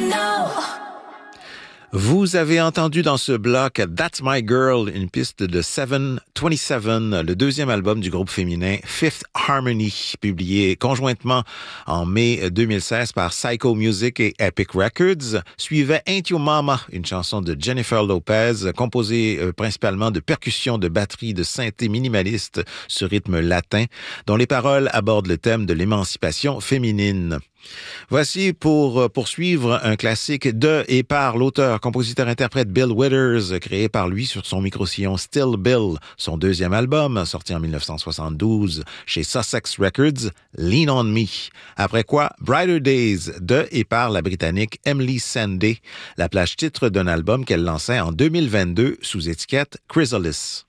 Vous avez entendu dans ce bloc That's My Girl, une piste de 727, le deuxième album du groupe féminin Fifth Harmony, publié conjointement en mai 2016 par Psycho Music et Epic Records. Suivait Ain't Your Mama, une chanson de Jennifer Lopez, composée principalement de percussions, de batterie, de synthé minimaliste sur rythme latin, dont les paroles abordent le thème de l'émancipation féminine. Voici pour poursuivre un classique de et par l'auteur, compositeur-interprète Bill Withers, créé par lui sur son micro-sillon Still Bill, son deuxième album, sorti en 1972 chez Sussex Records, Lean on Me. Après quoi, Brighter Days de et par la Britannique Emily Sandé, la plage titre d'un album qu'elle lançait en 2022 sous étiquette Chrysalis.